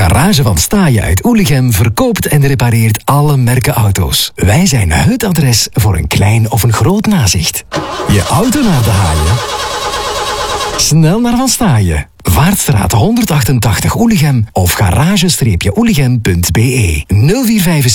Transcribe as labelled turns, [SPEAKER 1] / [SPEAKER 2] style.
[SPEAKER 1] Garage van Staaien uit Oelichem verkoopt en repareert alle merken auto's. Wij zijn het adres voor een klein of een groot nazicht. Je auto naar de haaien? Snel naar Van Staaien. Vaartstraat 188 Oelichem of garage-oelichem.be 0475